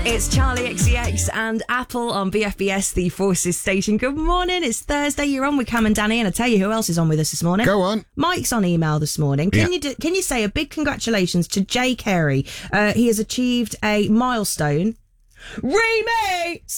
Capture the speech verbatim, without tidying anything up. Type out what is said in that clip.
It's Charlie X C X and Apple on B F B S, the Forces station. Good morning. It's Thursday. You're on with Cam and Danny, and I tell you who else is on with us this morning. Go on. Mike's on email this morning. Can Yeah. you do, can you say a big congratulations to Jay Carey? Uh, he has achieved a milestone. Remix